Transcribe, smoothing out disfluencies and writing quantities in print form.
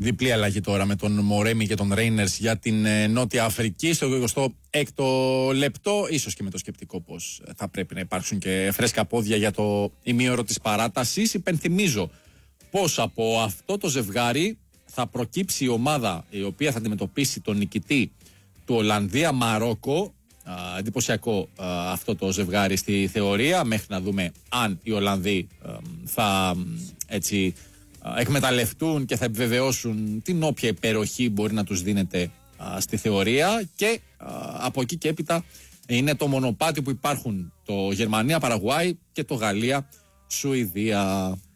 διπλή αλλαγή τώρα με τον Μορέμι και τον Ρέινερς για την Νότια Αφρική στο 26ο λεπτό. Ίσως και με το σκεπτικό πως θα πρέπει να υπάρξουν και φρέσκα πόδια για το ημίωρο της παράτασης. Υπενθυμίζω πως από αυτό το ζευγάρι θα προκύψει η ομάδα η οποία θα αντιμετωπίσει τον νικητή του Ολλανδία-Μαρόκο. Εντυπωσιακό αυτό το ζευγάρι στη θεωρία, μέχρι να δούμε αν οι Ολλανδοί θα έτσι εκμεταλλευτούν και θα επιβεβαιώσουν την όποια υπεροχή μπορεί να τους δίνεται στη θεωρία, και από εκεί και έπειτα είναι το μονοπάτι που υπάρχουν το Γερμανία-Παραγουάη και το Γαλλία-Σουηδία.